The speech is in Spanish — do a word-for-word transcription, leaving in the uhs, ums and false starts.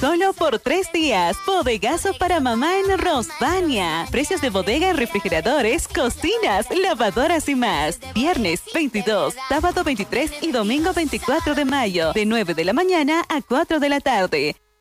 Solo por tres días. Bodegazo para mamá en Rosvania. Precios de bodega en refrigeradores, cocinas, lavadoras y más. Viernes veintidós, sábado veintitrés y domingo veinticuatro de mayo. De nueve de la mañana a cuatro de la tarde.